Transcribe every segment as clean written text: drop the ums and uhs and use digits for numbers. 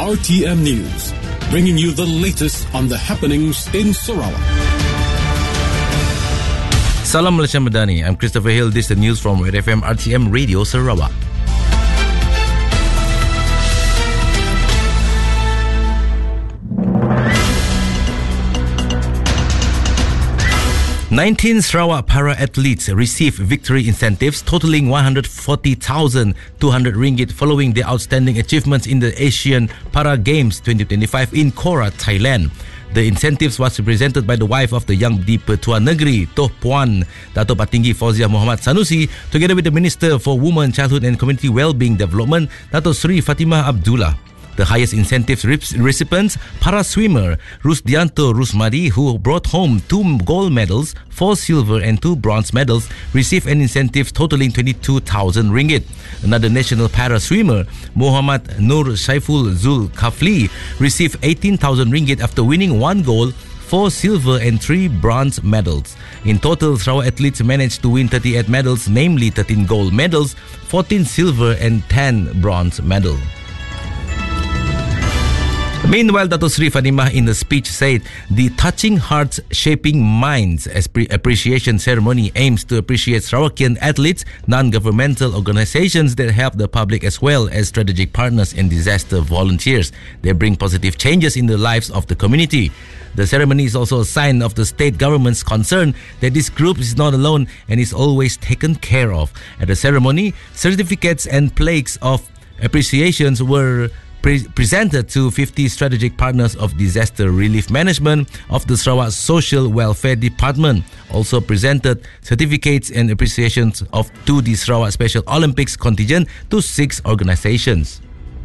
RTM News, bringing you the latest on the happenings in Sarawak. Salam Malaysia Madani. I'm Christopher Hill. This is the news from Red FM RTM Radio Sarawak. "19 Sarawak para-athletes receive victory incentives totaling 140,200 ringgit following their outstanding achievements in the Asian Para Games 2025 in Kora, Thailand. The incentives was presented by the wife of the Yang di-Pertuan Negeri, Toh Puan Dato' Patinggi Fauziah Muhammad Sanusi, together with the Minister for Women, Childhood and Community Wellbeing Development, Dato' Sri Fatimah Abdullah. The highest incentives recipients, para-swimmer Rusdianto Rusmadi, who brought home 2 gold medals, 4 silver and 2 bronze medals, received an incentive totaling 22,000 ringgit. Another national para-swimmer, Muhammad Nur Saiful Zulkafli, received 18,000 ringgit after winning 1 gold, 4 silver and 3 bronze medals. In total, Sarawak athletes managed to win 38 medals, namely 13 gold medals, 14 silver and 10 bronze medals. Meanwhile, Dato' Sri Fatimah in the speech said the Touching Hearts Shaping Minds appreciation ceremony aims to appreciate Sarawakian athletes, non-governmental organizations that help the public as well as strategic partners and disaster volunteers. They bring positive changes in the lives of the community. The ceremony is also a sign of the state government's concern that this group is not alone and is always taken care of. At the ceremony, certificates and plaques of appreciations were presented to 50 strategic partners of disaster relief management of the Sarawak Social Welfare Department. Also presented certificates and appreciations to the Sarawak Special Olympics contingent to 6 organizations.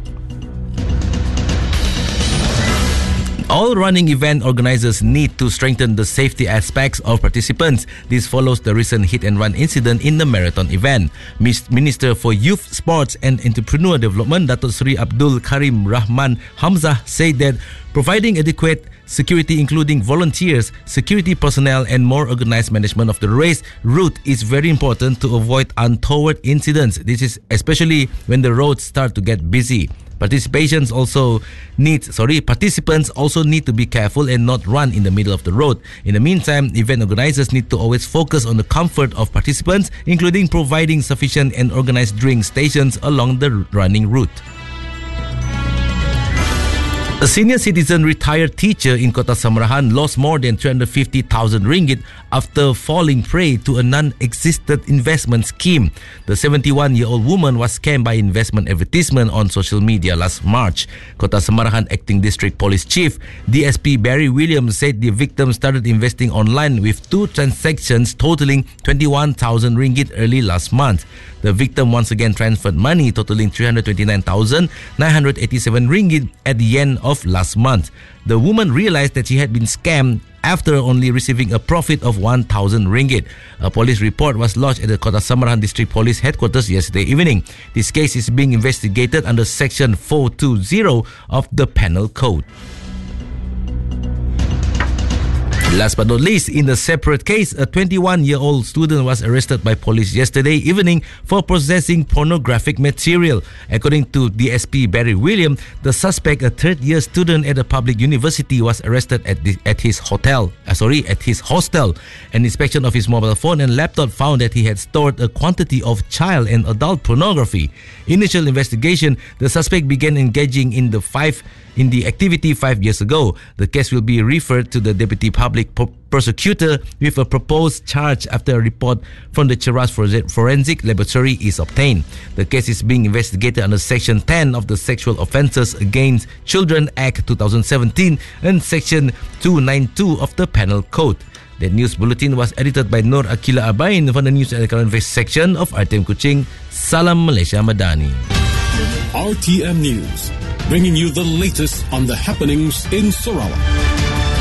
All running event organizers need to strengthen the safety aspects of participants. This follows the recent hit-and-run incident in the marathon event. Minister for Youth, Sports and Entrepreneur Development, Dato' Sri Abdul Karim Rahman Hamzah, said that providing adequate security, including volunteers, security personnel and more organized management of the race route is very important to avoid untoward incidents. This is especially when the roads start to get busy. Participants also need to be careful and not run in the middle of the road. In the meantime, event organizers need to always focus on the comfort of participants, including providing sufficient and organized drink stations along the running route. A senior citizen retired teacher in Kota Samarahan lost more than 350,000 ringgit after falling prey to a non-existent investment scheme. The 71-year-old woman was scammed by investment advertisement on social media last March. Kota Samarahan Acting District Police Chief DSP Barry Williams said the victim started investing online with 2 transactions totaling 21,000 ringgit early last month. The victim once again transferred money totaling 329,987 ringgit at the end of last month. The woman realized that she had been scammed after only receiving a profit of 1,000 ringgit. A police report was lodged at the Kota Samarahan District Police Headquarters yesterday evening. This case is being investigated under Section 420 of the Penal Code. Last but not least, in a separate case, a 21-year-old student was arrested by police yesterday evening for possessing pornographic material. According to DSP Barry Williams, the suspect, a third-year student at a public university, was arrested at his hostel. An inspection of his mobile phone and laptop found that he had stored a quantity of child and adult pornography. Initial investigation, the suspect began engaging in the activity 5 years ago. The case will be referred to the Deputy Public Prosecutor with a proposed charge after a report from the Cheras Forensic Laboratory is obtained. The case is being investigated under Section 10 of the Sexual Offences Against Children Act 2017 and Section 292 of the Penal Code. That news bulletin was edited by Nur Akila Abain from the News and Current Affairs section of RTM Kuching. Salam Malaysia Madani. RTM News, bringing you the latest on the happenings in Sarawak.